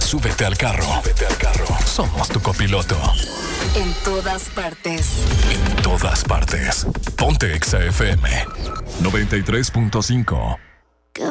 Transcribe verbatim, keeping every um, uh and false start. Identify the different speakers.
Speaker 1: súbete al carro. Súbete al carro. Somos tu copiloto.
Speaker 2: En todas partes.
Speaker 1: En todas partes. Ponte Exa F M. noventa y tres punto cinco.